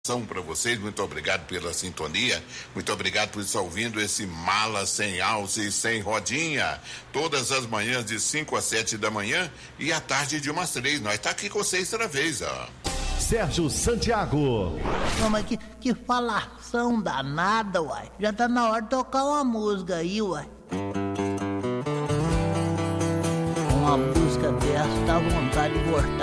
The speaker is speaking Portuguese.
Para vocês, muito obrigado pela sintonia, muito obrigado por estar ouvindo esse Mala Sem Alça e Sem Rodinha, todas as manhãs de 5 a 7 da manhã e à tarde de umas 3, nós tá aqui com vocês outra vez, ó. Sérgio Santiago. Não, mas que falação danada, uai, já tá na hora de tocar uma música aí, uai. Uma música dessa dá vontade de cortar